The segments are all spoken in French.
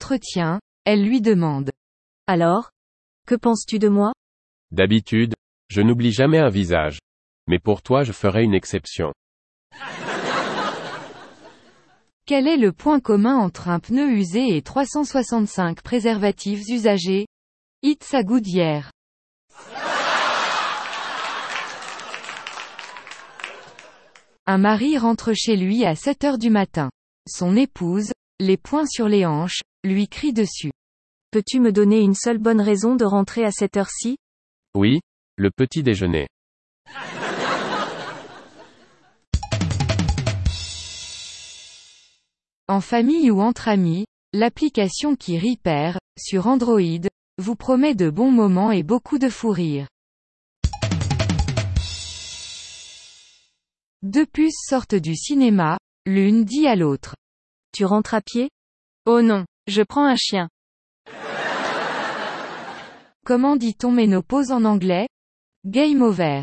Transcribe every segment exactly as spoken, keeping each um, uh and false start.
l'entretient, elle lui demande. Alors? Que penses-tu de moi? D'habitude, je n'oublie jamais un visage. Mais pour toi je ferai une exception. Quel est le point commun entre un pneu usé et trois cent soixante-cinq préservatifs usagés? It's a good year. Un mari rentre chez lui à sept heures du matin. Son épouse, les poings sur les hanches, lui crie dessus. Peux-tu me donner une seule bonne raison de rentrer à cette heure-ci? Oui, le petit déjeuner. En famille ou entre amis, l'application qui Repair, sur Android, vous promet de bons moments et beaucoup de fou rire. Deux puces sortent du cinéma, l'une dit à l'autre. Tu rentres à pied? Oh non, je prends un chien. Comment dit-on ménopause en anglais? Game over.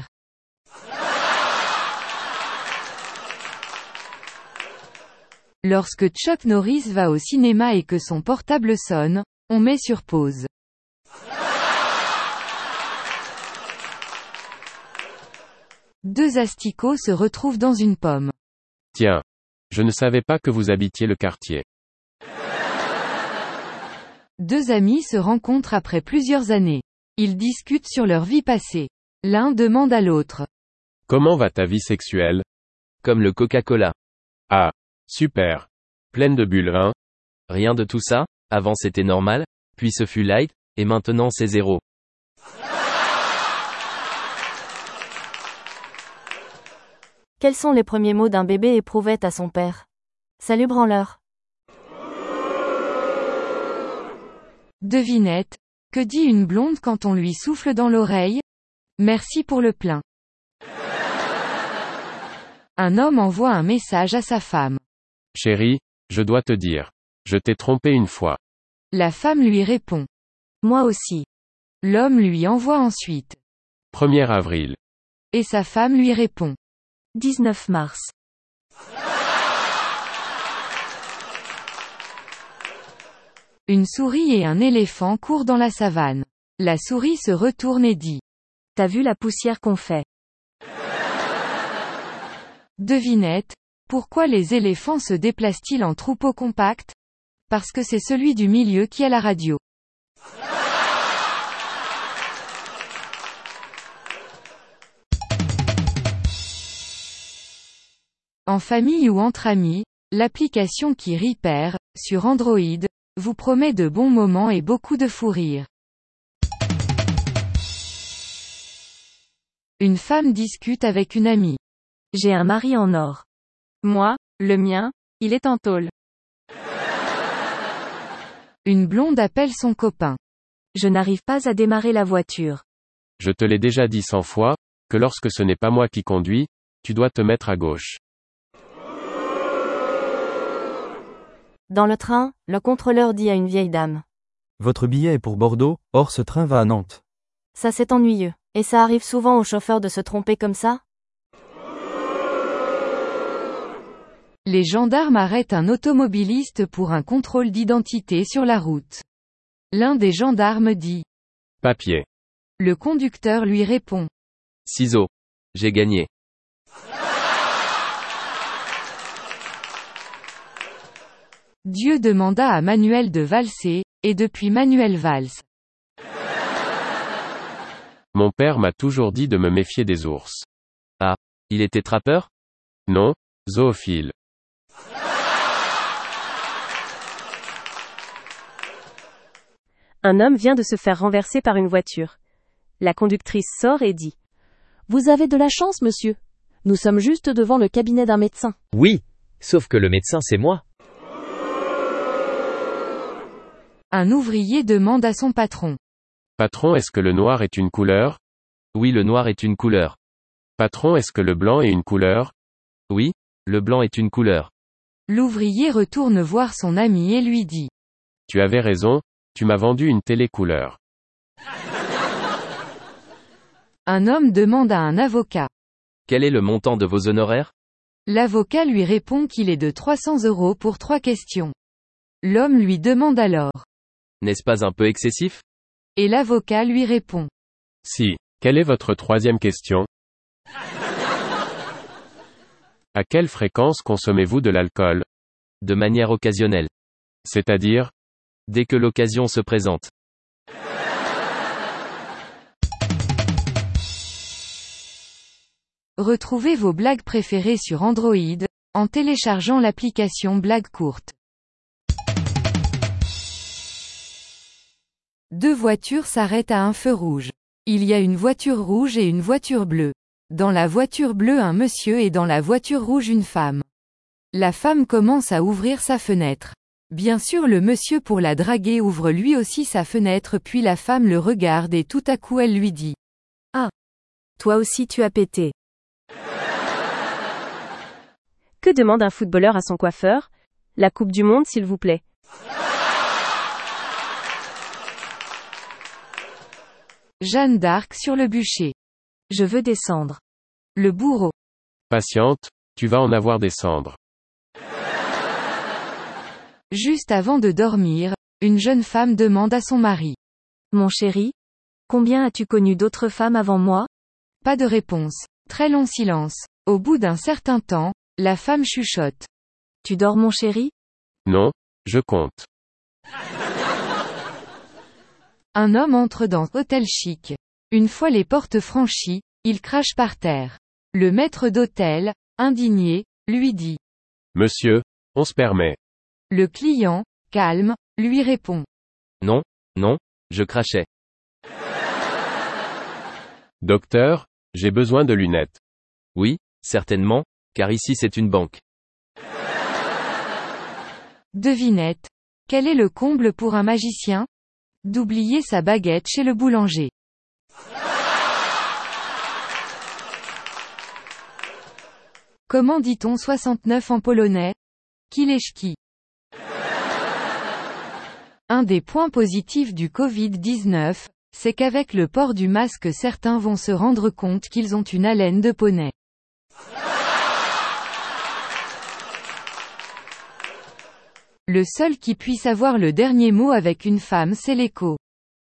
Lorsque Chuck Norris va au cinéma et que son portable sonne, on met sur pause. Deux asticots se retrouvent dans une pomme. Tiens. Je ne savais pas que vous habitiez le quartier. Deux amis se rencontrent après plusieurs années. Ils discutent sur leur vie passée. L'un demande à l'autre. Comment va ta vie sexuelle? Comme le Coca-Cola. Ah. Super. Pleine de bulles, hein? Rien de tout ça, avant c'était normal, puis ce fut light, et maintenant c'est zéro. Quels sont les premiers mots d'un bébé éprouvette à son père? Salut branleur. Devinette. Que dit une blonde quand on lui souffle dans l'oreille? Merci pour le plein. Un homme envoie un message à sa femme. Chérie, je dois te dire. Je t'ai trompé une fois. La femme lui répond. Moi aussi. L'homme lui envoie ensuite. premier avril. Et sa femme lui répond. dix-neuf mars. Une souris et un éléphant courent dans la savane. La souris se retourne et dit. T'as vu la poussière qu'on fait? Devinette. Pourquoi les éléphants se déplacent-ils en troupeau compact? Parce que c'est celui du milieu qui a la radio. En famille ou entre amis, l'application qui Repair, sur Android, vous promet de bons moments et beaucoup de fou rire. Une femme discute avec une amie. J'ai un mari en or. Moi, le mien, il est en tôle. Une blonde appelle son copain. Je n'arrive pas à démarrer la voiture. Je te l'ai déjà dit cent fois, que lorsque ce n'est pas moi qui conduis, tu dois te mettre à gauche. Dans le train, le contrôleur dit à une vieille dame. Votre billet est pour Bordeaux, or ce train va à Nantes. Ça c'est ennuyeux. Et ça arrive souvent aux chauffeurs de se tromper comme ça? Les gendarmes arrêtent un automobiliste pour un contrôle d'identité sur la route. L'un des gendarmes dit. Papier. Le conducteur lui répond. Ciseaux. J'ai gagné. Dieu demanda à Manuel de valser, et depuis Manuel valse. Mon père m'a toujours dit de me méfier des ours. Ah. Il était trappeur? Non, zoophile. Un homme vient de se faire renverser par une voiture. La conductrice sort et dit. Vous avez de la chance, monsieur. Nous sommes juste devant le cabinet d'un médecin. Oui, sauf que le médecin c'est moi. Un ouvrier demande à son patron. Patron, est-ce que le noir est une couleur? Oui, le noir est une couleur. Patron, est-ce que le blanc est une couleur? Oui, le blanc est une couleur. L'ouvrier retourne voir son ami et lui dit. Tu avais raison, tu m'as vendu une télé couleur. Un homme demande à un avocat. Quel est le montant de vos honoraires? L'avocat lui répond qu'il est de trois cents euros pour trois questions. L'homme lui demande alors. N'est-ce pas un peu excessif? Et l'avocat lui répond. Si. Quelle est votre troisième question? À quelle fréquence consommez-vous de l'alcool? De manière occasionnelle. C'est-à-dire? Dès que l'occasion se présente. Retrouvez vos blagues préférées sur Android, en téléchargeant l'application Blagues courtes. Deux voitures s'arrêtent à un feu rouge. Il y a une voiture rouge et une voiture bleue. Dans la voiture bleue un monsieur et dans la voiture rouge une femme. La femme commence à ouvrir sa fenêtre. Bien sûr le monsieur pour la draguer ouvre lui aussi sa fenêtre puis la femme le regarde et tout à coup elle lui dit. Ah. Toi aussi tu as pété. Que demande un footballeur à son coiffeur? La Coupe du Monde s'il vous plaît. Jeanne d'Arc sur le bûcher. Je veux descendre. Le bourreau. Patiente, tu vas en avoir des cendres. Juste avant de dormir, une jeune femme demande à son mari. Mon chéri, combien as-tu connu d'autres femmes avant moi? Pas de réponse. Très long silence. Au bout d'un certain temps, la femme chuchote. Tu dors mon chéri? Non, je compte. Un homme entre dans hôtel chic. Une fois les portes franchies, il crache par terre. Le maître d'hôtel, indigné, lui dit. Monsieur, on se permet. Le client, calme, lui répond. Non, non, je crachais. Docteur, j'ai besoin de lunettes. Oui, certainement, car ici c'est une banque. Devinette. Quel est le comble pour un magicien? D'oublier sa baguette chez le boulanger. Comment dit-on soixante-neuf en polonais? Kileszki. Un des points positifs du covid dix-neuf, c'est qu'avec le port du masque certains vont se rendre compte qu'ils ont une haleine de poney. Le seul qui puisse avoir le dernier mot avec une femme c'est l'écho.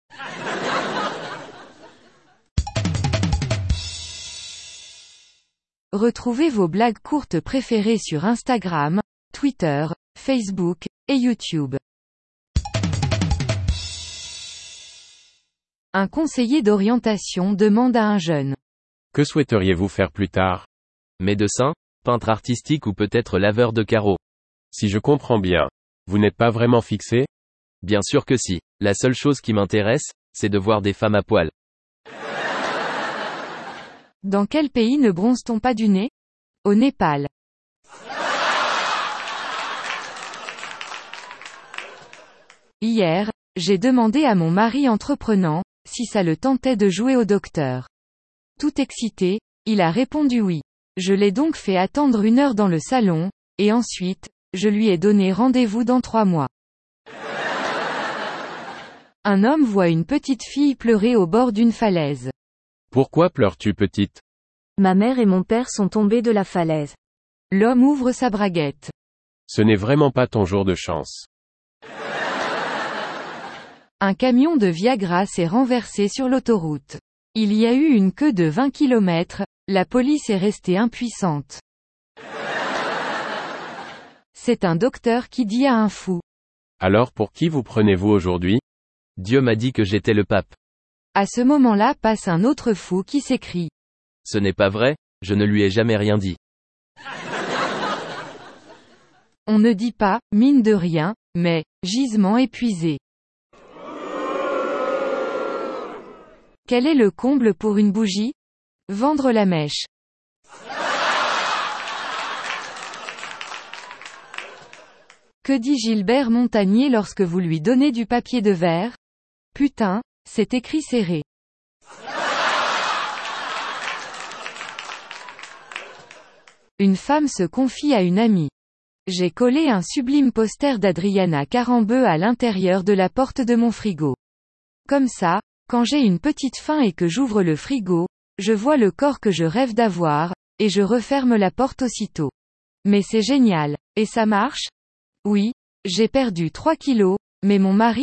Retrouvez vos blagues courtes préférées sur Instagram, Twitter, Facebook, et YouTube. Un conseiller d'orientation demande à un jeune. Que souhaiteriez-vous faire plus tard? Médecin, peintre artistique ou peut-être laveur de carreaux. Si je comprends bien. Vous n'êtes pas vraiment fixé? Bien sûr que si. La seule chose qui m'intéresse, c'est de voir des femmes à poil. Dans quel pays ne bronze-t-on pas du nez? Au Népal. Hier, j'ai demandé à mon mari entreprenant, si ça le tentait de jouer au docteur. Tout excité, il a répondu oui. Je l'ai donc fait attendre une heure dans le salon, et ensuite, je lui ai donné rendez-vous dans trois mois. Un homme voit une petite fille pleurer au bord d'une falaise. Pourquoi pleures-tu, petite? Ma mère et mon père sont tombés de la falaise. L'homme ouvre sa braguette. Ce n'est vraiment pas ton jour de chance. Un camion de Viagra s'est renversé sur l'autoroute. Il y a eu une queue de vingt kilomètres, la police est restée impuissante. C'est un docteur qui dit à un fou. Alors pour qui vous prenez-vous aujourd'hui? Dieu m'a dit que j'étais le pape. À ce moment-là passe un autre fou qui s'écrie. Ce n'est pas vrai, je ne lui ai jamais rien dit. On ne dit pas, mine de rien, mais, gisement épuisé. Quel est le comble pour une bougie? Vendre la mèche. Que dit Gilbert Montagnier lorsque vous lui donnez du papier de verre? Putain, c'est écrit serré. Une femme se confie à une amie. J'ai collé un sublime poster d'Adriana Carambeu à l'intérieur de la porte de mon frigo. Comme ça, quand j'ai une petite faim et que j'ouvre le frigo, je vois le corps que je rêve d'avoir, et je referme la porte aussitôt. Mais c'est génial. Et ça marche? Oui, J'ai perdu trois kilos, mais mon mari